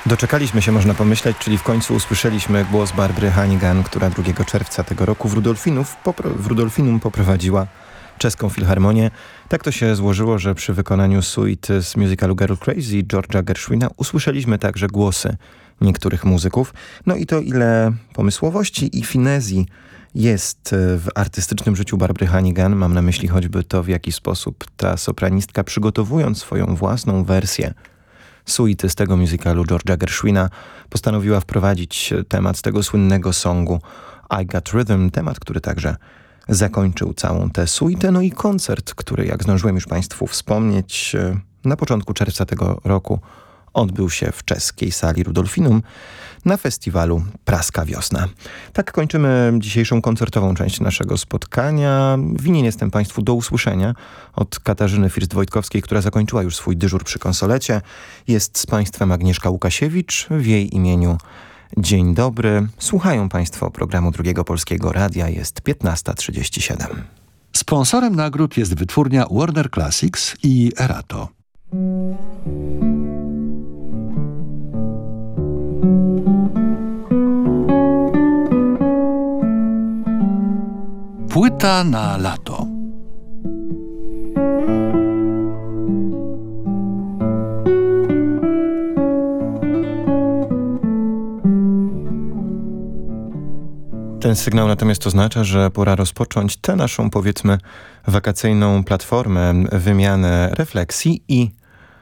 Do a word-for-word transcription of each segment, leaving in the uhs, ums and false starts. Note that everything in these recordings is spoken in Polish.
Doczekaliśmy się, można pomyśleć, czyli w końcu usłyszeliśmy głos Barbry Hannigan, która drugiego czerwca tego roku w, Rudolfinów, popro, w Rudolfinum poprowadziła czeską filharmonię. Tak to się złożyło, że przy wykonaniu suite z musicalu Girl Crazy George'a Gershwina usłyszeliśmy także głosy niektórych muzyków. No i to ile pomysłowości i finezji jest w artystycznym życiu Barbry Hannigan. Mam na myśli choćby to, w jaki sposób ta sopranistka, przygotowując swoją własną wersję suity z tego musicalu George'a Gershwina, postanowiła wprowadzić temat z tego słynnego songu I Got Rhythm, temat, który także zakończył całą tę suitę. No i koncert, który, jak zdążyłem już Państwu wspomnieć, na początku czerwca tego roku odbył się w czeskiej sali Rudolfinum na festiwalu Praska Wiosna. Tak kończymy dzisiejszą koncertową część naszego spotkania. Winien jestem Państwu do usłyszenia od Katarzyny First-Wojtkowskiej, która zakończyła już swój dyżur przy konsolecie. Jest z Państwem Agnieszka Łukasiewicz. W jej imieniu dzień dobry. Słuchają Państwo programu Drugiego Polskiego Radia. Jest piętnasta trzydzieści siedem. Sponsorem nagród jest wytwórnia Warner Classics i Erato. Płyta na lato. Ten sygnał natomiast oznacza, że pora rozpocząć tę naszą, powiedzmy, wakacyjną platformę, wymianę refleksji i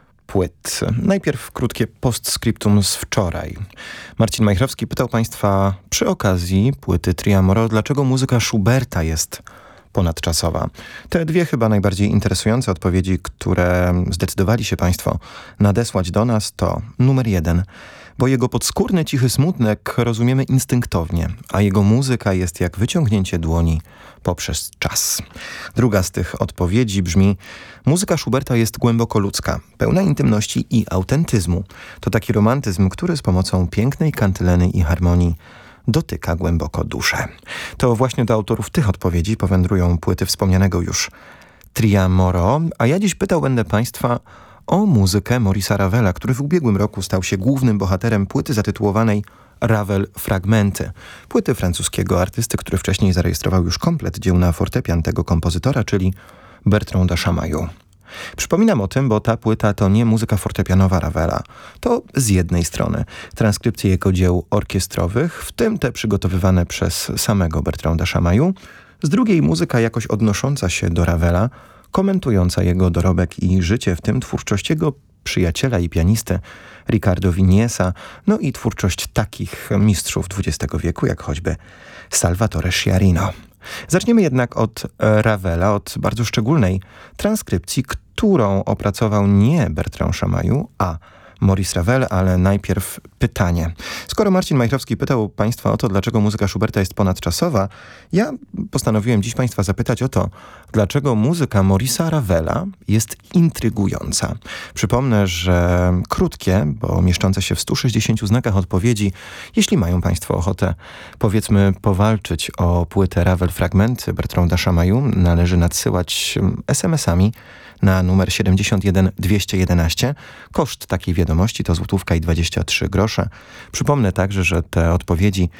płyt. Najpierw krótkie postscriptum z wczoraj. Marcin Majchrowski pytał Państwa przy okazji płyty Tria Moro, dlaczego muzyka Schuberta jest ponadczasowa. Te dwie chyba najbardziej interesujące odpowiedzi, które zdecydowali się Państwo nadesłać do nas, to numer jeden, bo jego podskórny, cichy smutek rozumiemy instynktownie, a jego muzyka jest jak wyciągnięcie dłoni poprzez czas. Druga z tych odpowiedzi brzmi: muzyka Schuberta jest głęboko ludzka, pełna intymności i autentyzmu. To taki romantyzm, który z pomocą pięknej kantyleny i harmonii dotyka głęboko duszę. To właśnie do autorów tych odpowiedzi powędrują płyty wspomnianego już Tria Moro, a ja dziś pytał będę Państwa o muzykę Maurice'a Ravela, który w ubiegłym roku stał się głównym bohaterem płyty zatytułowanej Ravel Fragmenty. Płyty francuskiego artysty, który wcześniej zarejestrował już komplet dzieł na fortepian tego kompozytora, czyli Bertranda Chamayou. Przypominam o tym, bo ta płyta to nie muzyka fortepianowa Ravela. To z jednej strony transkrypcje jego dzieł orkiestrowych, w tym te przygotowywane przez samego Bertranda Chamayou, z drugiej muzyka jakoś odnosząca się do Ravela, komentująca jego dorobek i życie, w tym twórczość jego przyjaciela i pianisty Riccardo Viniesa, no i twórczość takich mistrzów dwudziestego wieku, jak choćby Salvatore Sciarrino. Zaczniemy jednak od Ravela, od bardzo szczególnej transkrypcji, którą opracował nie Bertrand Chamayou, a Maurice Ravel, ale najpierw pytanie. Skoro Marcin Majchrowski pytał Państwa o to, dlaczego muzyka Schuberta jest ponadczasowa, ja postanowiłem dziś Państwa zapytać o to, dlaczego muzyka Maurice'a Ravela jest intrygująca. Przypomnę, że krótkie, bo mieszczące się w stu sześćdziesięciu znakach odpowiedzi, jeśli mają Państwo ochotę, powiedzmy, powalczyć o płytę Ravel Fragmenty Bertranda Chamayou, należy nadsyłać es em esami na numer siedemdziesiąt jeden dwieście jedenaście. Koszt takiej wiadomości to złotówka i dwadzieścia trzy grosze. Przypomnę także, że te odpowiedzi